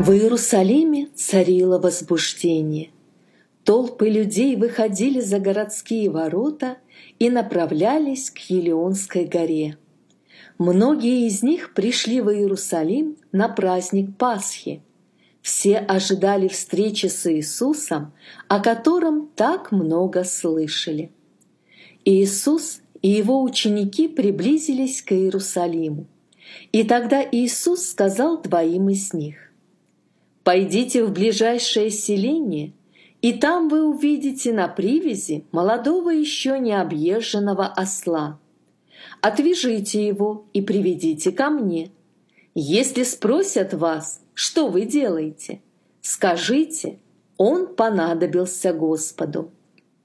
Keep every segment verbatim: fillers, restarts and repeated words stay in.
В Иерусалиме царило возбуждение. Толпы людей выходили за городские ворота и направлялись к Елеонской горе. Многие из них пришли в Иерусалим на праздник Пасхи. Все ожидали встречи с Иисусом, о котором так много слышали. Иисус и его ученики приблизились к Иерусалиму. И тогда Иисус сказал двоим из них: «Пойдите в ближайшее селение, и там вы увидите на привязи молодого еще не объезженного осла. Отвяжите его и приведите ко мне. Если спросят вас, что вы делаете, скажите: он понадобился Господу».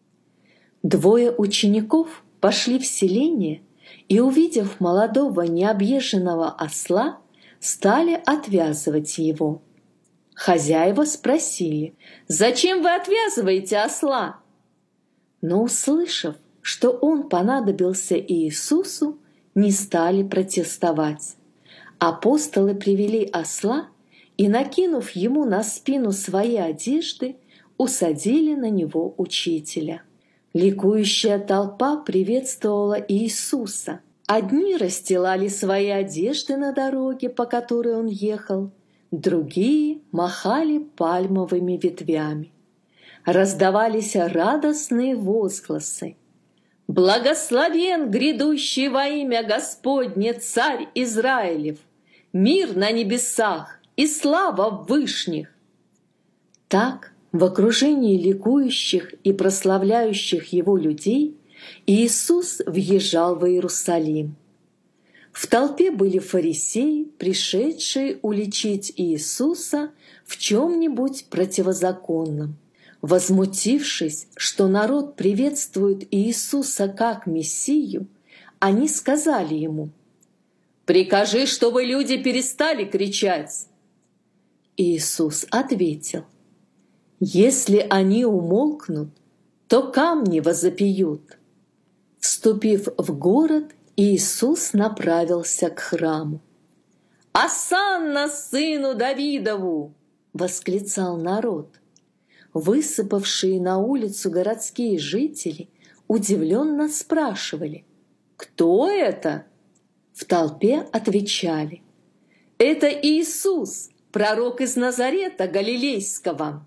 Двое учеников пошли в селение и, увидев молодого необъезженного осла, стали отвязывать его. Хозяева спросили: «Зачем вы отвязываете осла?» Но, услышав, что он понадобился Иисусу, не стали протестовать. Апостолы привели осла и, накинув ему на спину свои одежды, усадили на него учителя. Ликующая толпа приветствовала Иисуса. Одни расстилали свои одежды на дороге, по которой он ехал, другие махали пальмовыми ветвями. Раздавались радостные возгласы: «Благословен грядущий во имя Господне Царь Израилев! Мир на небесах и слава в вышних!» Так, в окружении ликующих и прославляющих его людей, Иисус въезжал в Иерусалим. В толпе были фарисеи, пришедшие уличить Иисуса в чем-нибудь противозаконном. Возмутившись, что народ приветствует Иисуса как Мессию, они сказали ему: «Прикажи, чтобы люди перестали кричать». Иисус ответил: «Если они умолкнут, то камни возопьют». Вступив в город, Иисус направился к храму. «Осанна сыну Давидову!» — восклицал народ. Высыпавшие на улицу городские жители удивленно спрашивали: «Кто это?» В толпе отвечали: «Это Иисус, пророк из Назарета Галилейского».